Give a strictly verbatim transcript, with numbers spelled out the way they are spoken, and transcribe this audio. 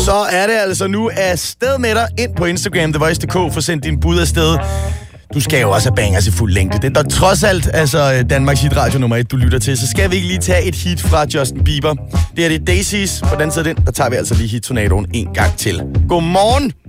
Så er det altså nu afsted med dig ind på Instagram, The Voice punktum d k, for sendt din bud afsted. Du skal jo også have bangers i fuld længde. Det er da trods alt altså Danmarks hitradio nummer et, du lytter til. Så skal vi ikke lige tage et hit fra Justin Bieber. Det er det Daisies. På den side den, der tager vi altså lige hit-tornadoen en gang til. Godmorgen!